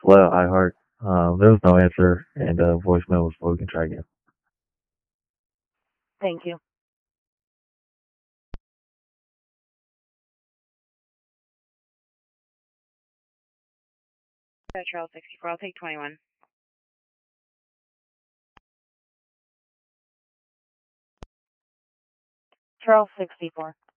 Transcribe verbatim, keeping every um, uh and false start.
Hello, iHeart. Um, there was no answer, and uh, voicemail was full. We can try again. Thank you. Charles sixty-four, I'll take twenty-one. Charles sixty-four.